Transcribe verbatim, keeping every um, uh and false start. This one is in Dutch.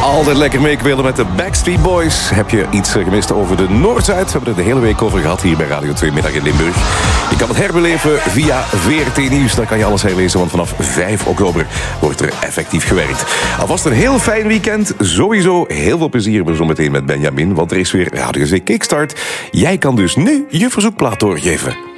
Altijd lekker meekwelen met de Backstreet Boys. Heb je iets gemist over de Noord-Zuid? We hebben het de hele week over gehad hier bij Radio twee Middag in Limburg. Je kan het herbeleven via V R T Nieuws. Daar kan je alles herlezen, want vanaf vijf oktober wordt er effectief gewerkt. Alvast een heel fijn weekend. Sowieso heel veel plezier zo meteen met Benjamin, want er is weer Radio twee Kickstart. Jij kan dus nu je verzoekplaat doorgeven.